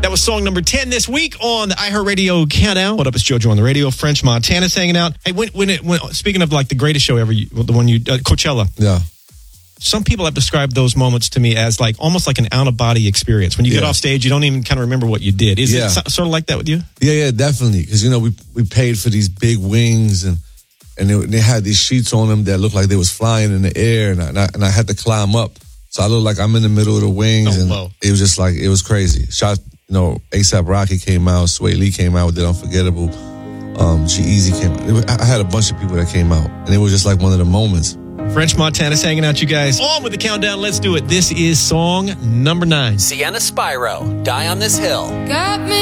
That was song number 10 this week on the iHeartRadio Countdown. What up, it's JoJo on the radio. French Montana's hanging out. Hey, when speaking of like the greatest show ever, the one Coachella. Yeah. Some people have described those moments to me as like almost like an out-of-body experience. When you get off stage, you don't even kind of remember what you did. Is it sort of like that with you? Yeah, definitely. Because, we paid for these big wings and they had these sheets on them that looked like they was flying in the air, and I had to climb up. So I looked like I'm in the middle of the wings, and it was just like, it was crazy. A$AP Rocky came out, Sway Lee came out with it Unforgettable. G-Eazy came out. I had a bunch of people that came out, and it was just like one of the moments. French Montana's hanging out, you guys. On with the countdown. Let's do it. This is song number 9. Sienna Spyro, Die on This Hill. Got me